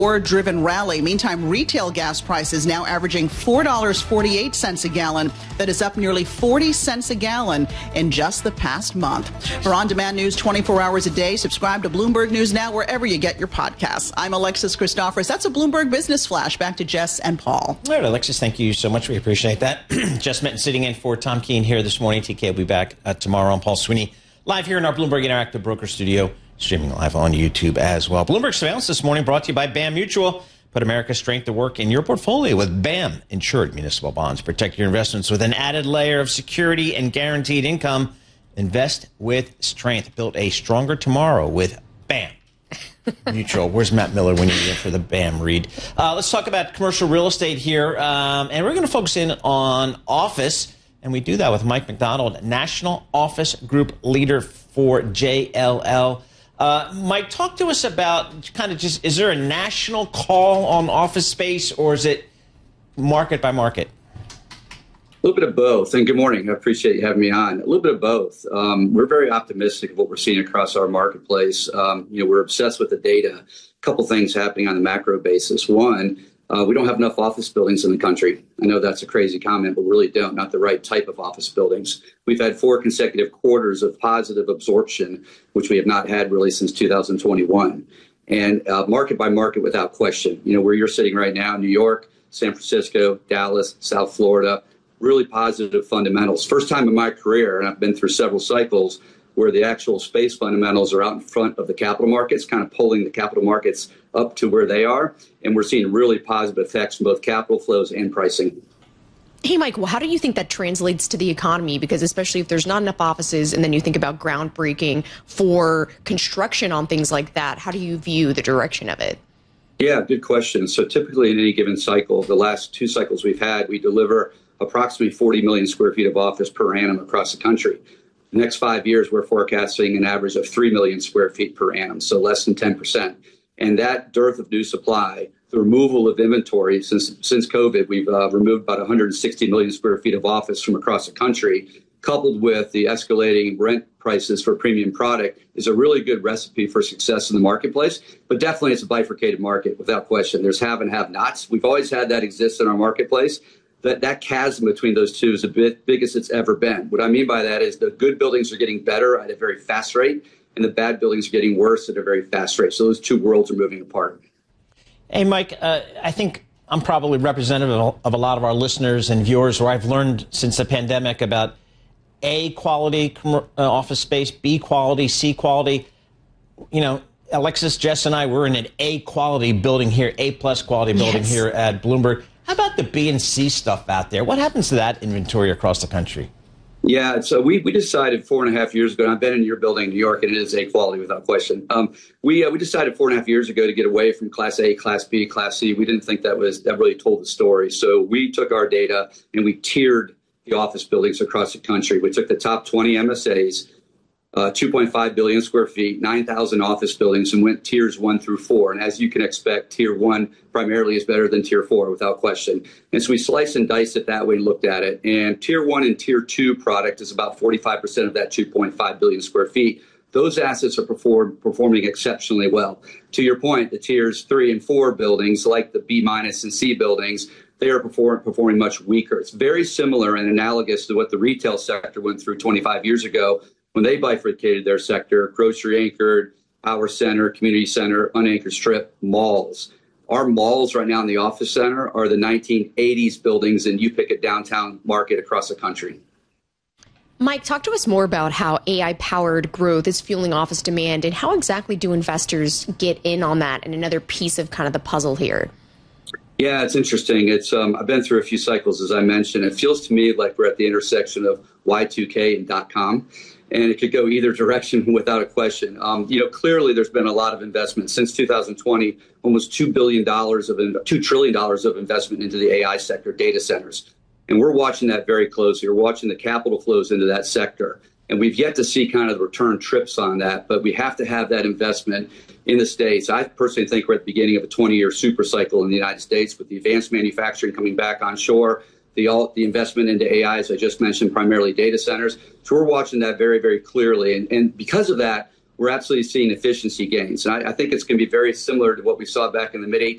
driven rally. Meantime, retail gas prices now averaging $4.48 a gallon. That is up nearly 40 cents a gallon in just the past month. For on-demand news 24 hours a day, subscribe to Bloomberg News Now wherever you get your podcasts. I'm Alexis Christophorous. That's a Bloomberg Business Flash. Back to Jess and Paul. All right, Alexis, thank you so much. We appreciate that. Jess Minton sitting in for Tom Keene here this morning. TK will be back tomorrow. I'm Paul Sweeney, live here in our Bloomberg Interactive Broker Studio. Streaming live on YouTube as well. Bloomberg Surveillance this morning brought to you by BAM Mutual. Put America's strength to work in your portfolio with BAM Insured Municipal Bonds. Protect your investments with an added layer of security and guaranteed income. Invest with strength. Build a stronger tomorrow with BAM Mutual. Where's Matt Miller when you need him for the BAM read? Let's talk about commercial real estate here. And we're going to focus in on office. And we do that with Mike McDonald, National Office Group Leader for JLL. Mike, talk to us about kind of just, is there a national call on office space or is it market by market? A little bit of both. And good morning. I appreciate you having me on. A little bit of both. We're very optimistic of what we're seeing across our marketplace. We're obsessed with the data. A couple things happening on the macro basis. One, we don't have enough office buildings in the country. I know that's a crazy comment, but we really don't. Not the right type of office buildings. We've had 4 consecutive quarters of positive absorption, which we have not had really since 2021. And market by market, without question. Where you're sitting right now, New York, San Francisco, Dallas, South Florida, really positive fundamentals. First time in my career, and I've been through several cycles, where the actual space fundamentals are out in front of the capital markets, kind of pulling the capital markets up to where they are. And we're seeing really positive effects from both capital flows and pricing. Hey, Mike, well, how do you think that translates to the economy? Because especially if there's not enough offices and then you think about groundbreaking for construction on things like that, how do you view the direction of it? Yeah, good question. So typically in any given cycle, the last 2 cycles we've had, we deliver approximately 40 million square feet of office per annum across the country. The next 5 years, we're forecasting an average of 3 million square feet per annum, so less than 10%. And that dearth of new supply, the removal of inventory, since COVID, we've removed about 160 million square feet of office from across the country, coupled with the escalating rent prices for premium product, is a really good recipe for success in the marketplace. But definitely it's a bifurcated market, without question. There's have and have-nots. We've always had that exist in our marketplace. That chasm between those two is the biggest it's ever been. What I mean by that is the good buildings are getting better at a very fast rate, and the bad buildings are getting worse at a very fast rate. So those two worlds are moving apart. Hey, Mike, I think I'm probably representative of a lot of our listeners and viewers where I've learned since the pandemic about A, quality office space, B, quality, C, quality. Alexis, Jess, and I, we're in an A quality building here, A-plus quality building here at Bloomberg. How about the B and C stuff out there? What happens to that inventory across the country? Yeah, so we decided 4.5 years ago, and I've been in your building in New York, and it is A quality without question. We decided 4.5 years ago to get away from Class A, Class B, Class C. We didn't think that really told the story. So we took our data and we tiered the office buildings across the country. We took the top 20 MSAs, 2.5 billion square feet, 9,000 office buildings, and went tiers 1 through 4. And as you can expect, tier 1 primarily is better than tier 4 without question. And so we sliced and diced it that way and looked at it. And tier 1 and tier 2 product is about 45% of that 2.5 billion square feet. Those assets are performing exceptionally well. To your point, the tiers 3 and 4 buildings, like the B- and C buildings, they are performing much weaker. It's very similar and analogous to what the retail sector went through 25 years ago, when they bifurcated their sector: grocery anchored, power center, community center, unanchored strip, malls. Our malls right now in the office center are the 1980s buildings, and you pick a downtown market across the country. Mike, talk to us more about how AI-powered growth is fueling office demand, and how exactly do investors get in on that and another piece of kind of the puzzle here? Yeah, it's interesting. I've been through a few cycles, as I mentioned. It feels to me like we're at the intersection of Y2K and .com. And it could go either direction without a question. Clearly there's been a lot of investment since 2020, almost $2 trillion of investment into the AI sector, data centers. And we're watching that very closely. We're watching the capital flows into that sector. And we've yet to see kind of the return trips on that, but we have to have that investment in the States. I personally think we're at the beginning of a 20-year super cycle in the United States, with the advanced manufacturing coming back onshore, the investment into AI, as I just mentioned, primarily data centers. So we're watching that very, very clearly. And because of that, we're absolutely seeing efficiency gains. And I think it's going to be very similar to what we saw back in the mid